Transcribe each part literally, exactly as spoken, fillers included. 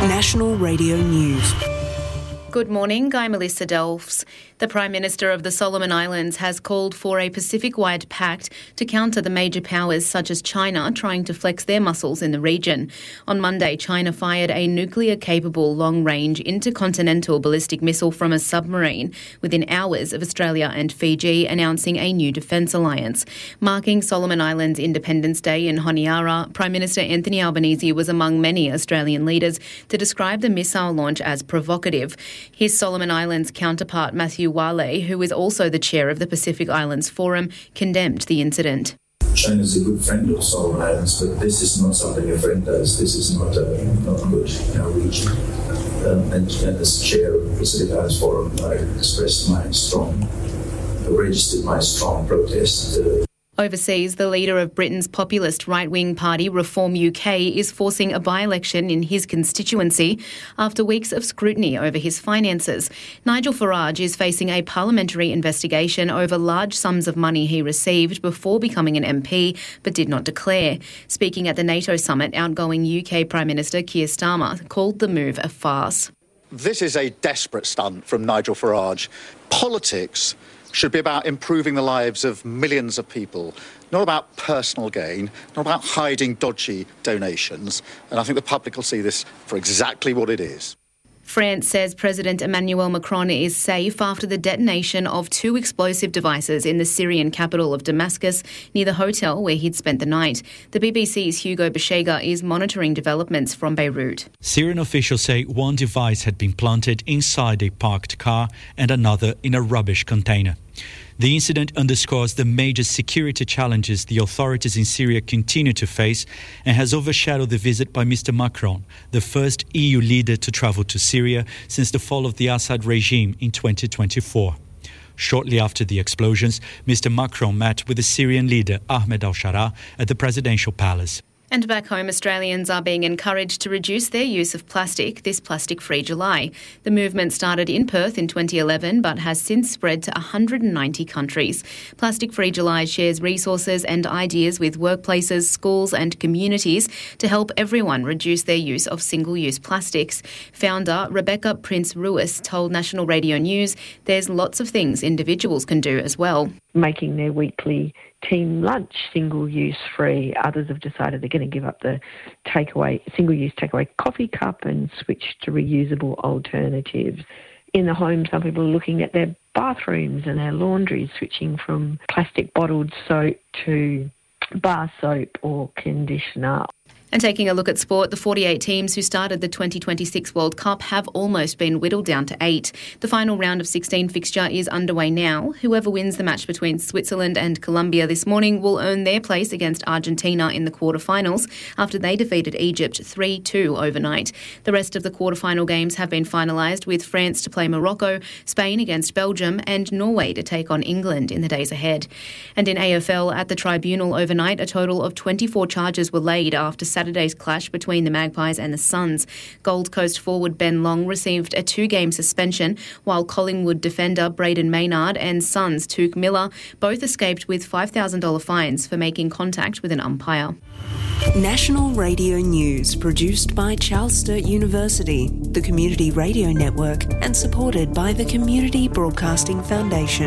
National Radio News. Good morning, I'm Melissa Delfs. The Prime Minister of the Solomon Islands has called for a Pacific-wide pact to counter the major powers such as China trying to flex their muscles in the region. On Monday, China fired a nuclear-capable long-range intercontinental ballistic missile from a submarine within hours of Australia and Fiji announcing a new defence alliance. Marking Solomon Islands Independence Day in Honiara, Prime Minister Anthony Albanese was among many Australian leaders to describe the missile launch as provocative. His Solomon Islands counterpart, Matthew Wale, who is also the chair of the Pacific Islands Forum, condemned the incident. China is a good friend of Solomon Islands, but this is not something a friend does. This is not, uh, not good in our region. Um, and, and as chair of the Pacific Islands Forum, I expressed my strong, registered my strong protest. Uh, Overseas, the leader of Britain's populist right-wing party, Reform U K, is forcing a by-election in his constituency after weeks of scrutiny over his finances. Nigel Farage is facing a parliamentary investigation over large sums of money he received before becoming an M P, but did not declare. Speaking at the NATO summit, outgoing U K Prime Minister Keir Starmer called the move a farce. This is a desperate stunt from Nigel Farage. Politics should be about improving the lives of millions of people, not about personal gain, not about hiding dodgy donations. And I think the public will see this for exactly what it is. France says President Emmanuel Macron is safe after the detonation of two explosive devices in the Syrian capital of Damascus near the hotel where he'd spent the night. The B B C's Hugo Beshega is monitoring developments from Beirut. Syrian officials say one device had been planted inside a parked car and another in a rubbish container. The incident underscores the major security challenges the authorities in Syria continue to face and has overshadowed the visit by Mister Macron, the first E U leader to travel to Syria since the fall of the Assad regime in twenty twenty-four. Shortly after the explosions, Mister Macron met with the Syrian leader Ahmed al-Shara at the presidential palace. And back home, Australians are being encouraged to reduce their use of plastic this Plastic-Free July. The movement started in Perth in twenty eleven but has since spread to one hundred ninety countries. Plastic-Free July shares resources and ideas with workplaces, schools and communities to help everyone reduce their use of single-use plastics. Founder Rebecca Prince-Ruiz told National Radio News there's lots of things individuals can do as well. Making their weekly team lunch single-use free. Others have decided they're going to give up the takeaway, single-use takeaway coffee cup and switch to reusable alternatives. In the home, some people are looking at their bathrooms and their laundry, switching from plastic bottled soap to bar soap or conditioner. And taking a look at sport, the forty-eight teams who started the twenty twenty-six World Cup have almost been whittled down to eight. The final round of sixteen fixture is underway now. Whoever wins the match between Switzerland and Colombia this morning will earn their place against Argentina in the quarterfinals after they defeated Egypt three two overnight. The rest of the quarterfinal games have been finalised, with France to play Morocco, Spain against Belgium and Norway to take on England in the days ahead. And in A F L, at the tribunal overnight, a total of twenty-four charges were laid after Saturday's clash between the Magpies and the Suns. Gold Coast forward Ben Long received a two-game suspension, while Collingwood defender Braden Maynard and Suns Tuke Miller both escaped with five thousand dollars fines for making contact with an umpire. National Radio News, produced by Charles Sturt University, the Community Radio Network, and supported by the Community Broadcasting Foundation.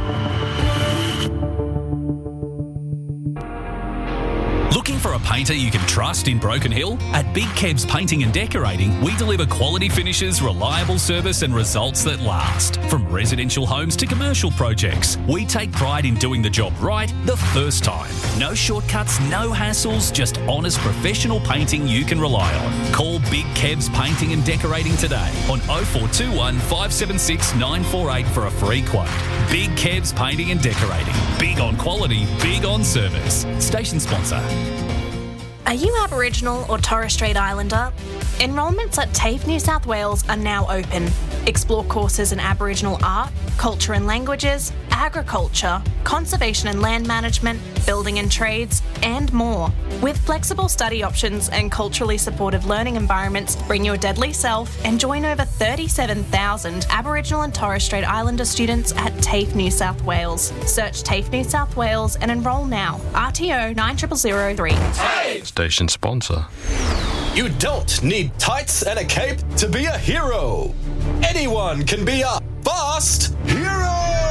Looking for a painter you can trust in Broken Hill? At Big Kebs Painting and Decorating, we deliver quality finishes, reliable service and results that last. From residential homes to commercial projects, we take pride in doing the job right the first time. No shortcuts, no hassles, just honest professional painting you can rely on. Call Big Kebs Painting and Decorating today on oh four two one, five seven six, nine four eight for a free quote. Big Kebs Painting and Decorating. Big on quality, big on service. Station sponsor. Are you Aboriginal or Torres Strait Islander? Enrolments at TAFE New South Wales are now open. Explore courses in Aboriginal art, culture and languages, agriculture, conservation and land management, building and trades, and more. With flexible study options and culturally supportive learning environments, bring your deadly self and join over thirty-seven thousand Aboriginal and Torres Strait Islander students at TAFE New South Wales. Search TAFE New South Wales and enrol now. R T O nine zero zero zero three. Station sponsor. You don't need tights and a cape to be a hero. Anyone can be a fast hero.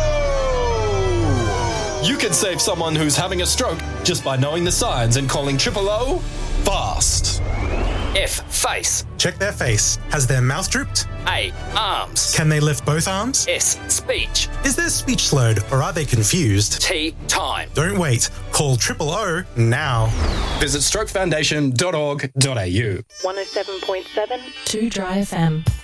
You can save someone who's having a stroke just by knowing the signs and calling triple O fast. F. Face. Check their face. Has their mouth drooped? A. Arms. Can they lift both arms? S. Speech. Is their speech slowed or are they confused? T. Time. Don't wait. Call triple O now. Visit stroke foundation dot org dot a u. one oh seven point seven two Dry F M.